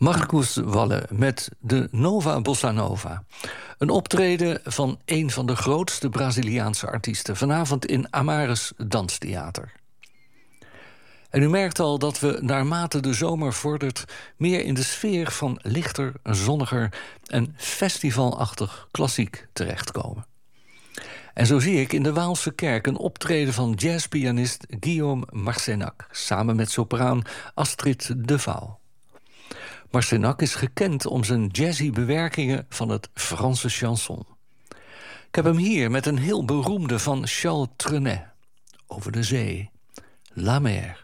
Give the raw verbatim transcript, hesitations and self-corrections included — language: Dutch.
Marcus Walle met de Nova Bossa Nova. Een optreden van een van de grootste Braziliaanse artiesten. Vanavond in Amaris Danstheater. En u merkt al dat we naarmate de zomer vordert meer in de sfeer van lichter, zonniger en festivalachtig klassiek terechtkomen. En zo zie ik in de Waalse Kerk een optreden van jazzpianist Guillaume Marcenac samen met sopraan Astrid de Vouw. Marcenac is gekend om zijn jazzy bewerkingen van het Franse chanson. Ik heb hem hier met een heel beroemde van Charles Trenet over de zee, La Mer.